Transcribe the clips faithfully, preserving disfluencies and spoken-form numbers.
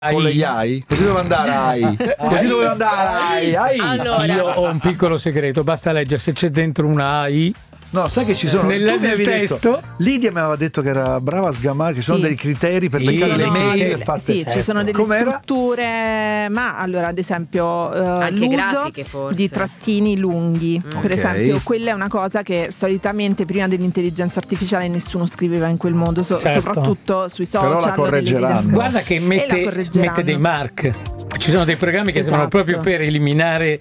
Con le I A I? Così dove andare A I? Così dove andare A I? Allora, io ho un piccolo segreto, basta leggere se c'è dentro una A I. No, sai che ci sono nel, nel testo detto, Lidia mi aveva detto che era brava a sgamare, ci sono sì. dei criteri per sì, cercare le mail delle, fatte. sì, certo. ci sono delle Com'era? strutture, ma allora ad esempio uh, l'uso grafiche, forse. di trattini lunghi, Mm. per Ok. esempio quella è una cosa che solitamente prima dell'intelligenza artificiale nessuno scriveva in quel modo, so- Certo. soprattutto sui Però la social. correggeranno. delle- guarda che mette, correggeranno. mette dei mark. Ci sono dei programmi che Esatto. servono proprio per eliminare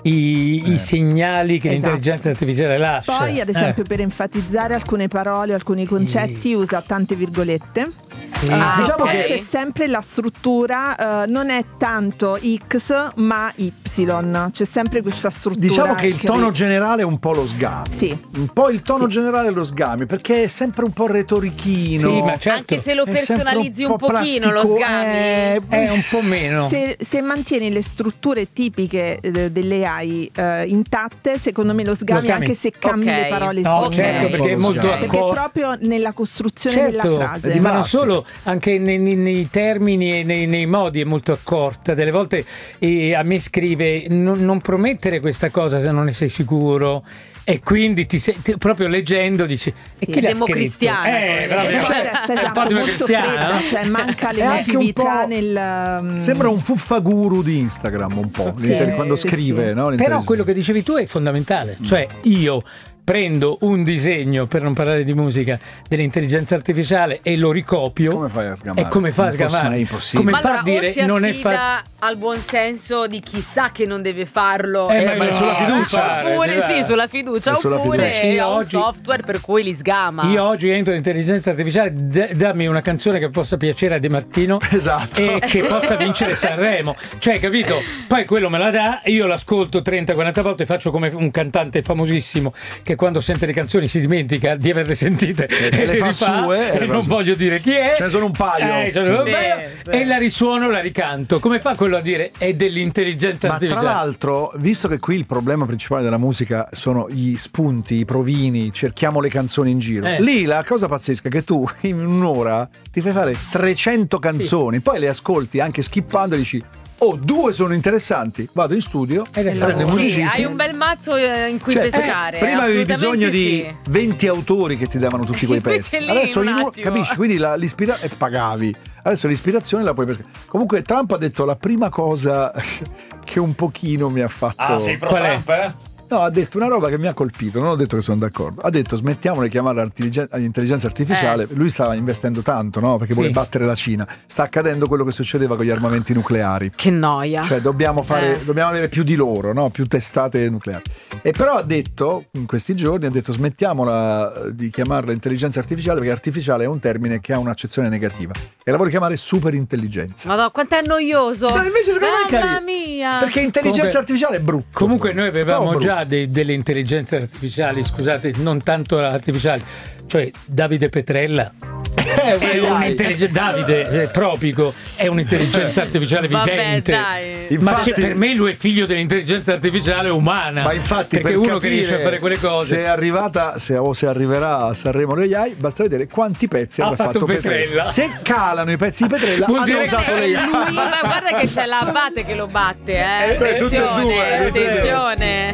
i, Eh. i segnali che Esatto. l'intelligenza artificiale lascia. Poi ad esempio Eh. per enfatizzare alcune parole, alcuni concetti usa tante virgolette. Sì. Ah, Diciamo poi che- c'è sempre la struttura, eh, non è tanto X ma Y, c'è sempre questa struttura. Diciamo che il che- tono generale è un po' lo sgami. Sì. Un po' il tono Sì. generale è lo sgami, perché è sempre un po' retorichino. Sì, ma certo, Anche se lo è sempre personalizzi un, po' pochino lo plastico, sgami. eh, è un po' meno. Se, se mantieni le strutture tipiche eh, delle A I eh, intatte, secondo me lo sgami, Lo sgami. anche se cambi Ok. le parole No, sì. certo, Ok. perché è Lo molto sgami. Perché accor- proprio nella costruzione Certo, della frase. di ma non basta. solo, anche nei, nei- nei termini e nei, nei modi è molto accorta. Delle volte eh, a me scrive non, non promettere questa cosa se non ne sei sicuro. E quindi ti sei, ti- proprio leggendo dici Sì, e chi l'ha democristiana, scritto? Eh, poi. proprio, Cioè, è resta, un esatto, po' molto democristiana, fredda, no? cioè manca È anche un l'emotività po'- nel um, Sembra un fuffaguru di Instagram un po', Sì, l'inter- quando sì, scrive, sì. no? Però L'intelligenza. quello che dicevi tu è fondamentale, cioè io prendo un disegno, per non parlare di musica, dell'intelligenza artificiale e lo ricopio. Come fai a sgamare? E come fa a Non posso- sgamare? ma è impossibile. Come Ma fa allora a dire o si non è affida fa- al buon senso di chissà che non deve farlo, Eh, ma è sulla fiducia. oppure Fare, sì, sulla fiducia, È sulla oppure fiducia. Io ha un oggi- software per cui li sgama. Io oggi entro in intelligenza artificiale, d- dammi una canzone che possa piacere a De Martino Esatto. e che possa vincere Sanremo. Cioè, capito? Poi quello me la dà, io l'ascolto trenta quaranta volte, faccio come un cantante famosissimo che quando sente le canzoni si dimentica di averle sentite E e le le fa rifà, sue, e le e fa non sue. voglio dire chi è. Ce ne sono un paio. Eh, ce ne sono un Sì, paio. sì. E la risuono, la ricanto. Come fa quello a dire è dell'intelligenza Ma tra artificiale? l'altro, visto che qui il problema principale della musica sono gli spunti, i provini, cerchiamo le canzoni in giro. Eh. Lì la cosa pazzesca è che tu in un'ora ti fai fare trecento canzoni, poi le ascolti anche skippando e dici "Oh, due sono interessanti, vado in studio, E le prendo i lavori. Sì, musicisti". hai un bel mazzo eh, in cui Cioè, pescare. eh, prima avevi assolutamente bisogno di sì. venti autori che ti davano tutti quei Invece pezzi. lì Adesso un in uno- attimo. capisci? Quindi la, l'ispira- e pagavi. Adesso l'ispirazione la puoi pescare. Comunque Trump ha detto la prima cosa che un pochino mi ha fatto. Ah, sei pro Qual è? Trump, eh? No, ha detto una roba che mi ha colpito, non ho detto che sono d'accordo. Ha detto smettiamo di chiamarla artigen- intelligenza artificiale. Lui stava investendo tanto, no? Perché Sì. vuole battere la Cina. Sta accadendo quello che succedeva con gli armamenti nucleari. Che noia. Cioè dobbiamo fare, Eh. dobbiamo avere più di loro, no? Più testate nucleari. E però ha detto, in questi giorni, ha detto smettiamola di chiamarla intelligenza artificiale perché artificiale è un termine che ha un'accezione negativa. E la vuole chiamare super intelligenza. Madonna, quanto è noioso. No, invece secondo me è Mamma carino. mia. Perché intelligenza Comunque- artificiale è brutto. Comunque noi avevamo Proprio già dei- delle intelligenze artificiali, scusate, non tanto artificiali, cioè Davide Petrella Eh, è dai. un'intelligenza, Davide eh, Tropico è un'intelligenza artificiale Vabbè, vivente. dai. Ma Infatti- se per me lui è figlio dell'intelligenza artificiale umana. Ma infatti, perché per uno che capire riesce a fare quelle cose se è arrivata se, o se arriverà a Sanremo degli A I, basta vedere quanti pezzi Ha avrà fatto fatto Petrella. Se calano i pezzi di Petrella, Vuol hanno dire usato che le A I. Lui, ma guarda che c'è l'Abate che lo batte, eh. Eh, beh, tutte e Attenzione, due, tutte e due. attenzione.